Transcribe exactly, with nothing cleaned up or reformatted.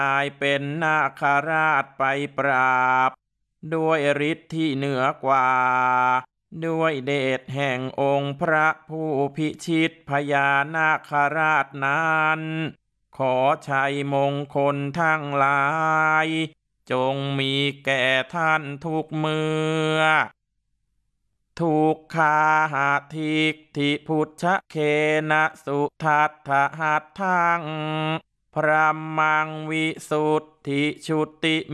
กลายเป็นนาคราชไปปราบด้วยฤทธิ์ที่เหนือกว่าด้วยเดชแห่งองค์พระผู้พิชิตพญานาคราชนั้นขอชัยมงคลทั้งหลายจงมีแก่ท่านทุกเมื่อทุกขาหาทิกทิพุทธเคนะสุทัตถหัตถังพระมังวิสุทธิชุติ